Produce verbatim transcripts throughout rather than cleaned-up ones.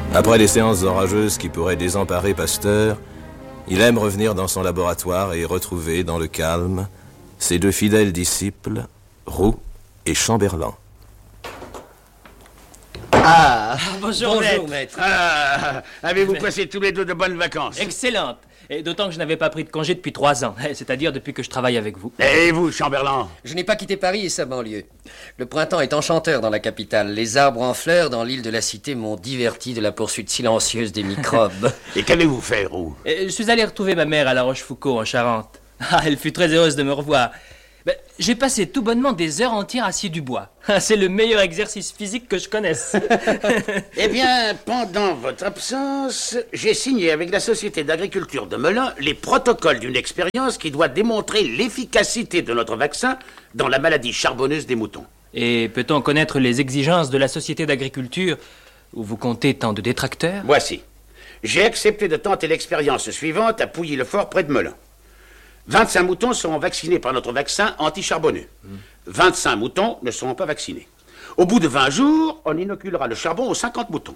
Après les séances orageuses qui pourraient désemparer Pasteur, il aime revenir dans son laboratoire et retrouver, dans le calme, ses deux fidèles disciples, Roux et Chamberlain. Ah, bonjour, bonjour maître. maître. Ah, avez-vous passé tous les deux de bonnes vacances? Excellente. Et d'autant que je n'avais pas pris de congé depuis trois ans, c'est-à-dire depuis que je travaille avec vous. Et vous, Chamberlain? Je n'ai pas quitté Paris et sa banlieue. Le printemps est enchanteur dans la capitale. Les arbres en fleurs dans l'île de la Cité m'ont diverti de la poursuite silencieuse des microbes. Et qu'avez-vous fait, Roux? Et je suis allé retrouver ma mère à La Rochefoucauld, en Charente. Ah, elle fut très heureuse de me revoir. Ben, j'ai passé tout bonnement des heures entières assis du bois. C'est le meilleur exercice physique que je connaisse. Eh bien, pendant votre absence, j'ai signé avec la Société d'agriculture de Melun les protocoles d'une expérience qui doit démontrer l'efficacité de notre vaccin dans la maladie charbonneuse des moutons. Et peut-on connaître les exigences de la Société d'agriculture où vous comptez tant de détracteurs? Voici. J'ai accepté de tenter l'expérience suivante à Pouilly-le-Fort, près de Melun. vingt-cinq moutons seront vaccinés par notre vaccin anti-charbonneux. Mmh. vingt-cinq moutons ne seront pas vaccinés. Au bout de vingt jours, on inoculera le charbon aux cinquante moutons.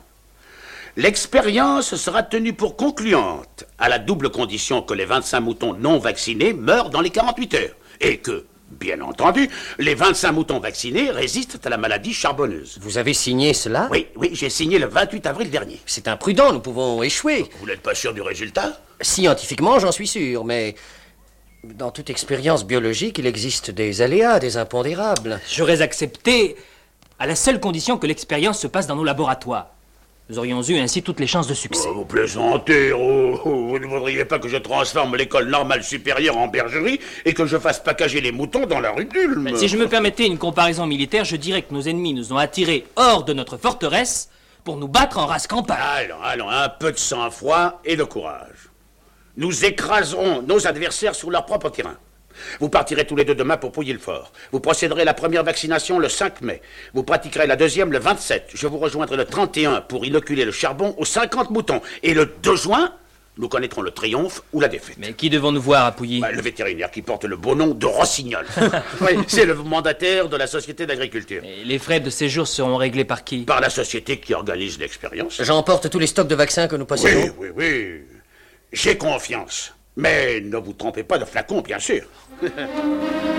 L'expérience sera tenue pour concluante, à la double condition que les vingt-cinq moutons non vaccinés meurent dans les quarante-huit heures. Et que, bien entendu, les vingt-cinq moutons vaccinés résistent à la maladie charbonneuse. Vous avez signé cela? Oui, oui, j'ai signé le vingt-huit avril dernier. C'est imprudent, nous pouvons échouer. Vous n'êtes pas sûr du résultat? Scientifiquement, j'en suis sûr, mais... dans toute expérience biologique, il existe des aléas, des impondérables. J'aurais accepté à la seule condition que l'expérience se passe dans nos laboratoires. Nous aurions eu ainsi toutes les chances de succès. Oh, vous plaisantez, oh, oh, vous ne voudriez pas que je transforme l'école normale supérieure en bergerie et que je fasse packager les moutons dans la rue d'Ulm? Mais si je me permettais une comparaison militaire, je dirais que nos ennemis nous ont attirés hors de notre forteresse pour nous battre en race campagne. Allons, allons, un peu de sang-froid et de courage. Nous écraserons nos adversaires sur leur propre terrain. Vous partirez tous les deux demain pour Pouilly-le-Fort. Vous procéderez à la première vaccination le cinq mai. Vous pratiquerez la deuxième le vingt-sept. Je vous rejoindrai le trente et un pour inoculer le charbon aux cinquante moutons. Et le deux juin, nous connaîtrons le triomphe ou la défaite. Mais qui devons-nous voir à Pouilly? Bah, le vétérinaire qui porte le beau nom de Rossignol. Oui, c'est le mandataire de la Société d'agriculture. Et les frais de séjour seront réglés par qui? Par la société qui organise l'expérience. J'emporte tous les stocks de vaccins que nous possédons. Oui, oui, oui. J'ai confiance. Mais ne vous trompez pas de flacon, bien sûr.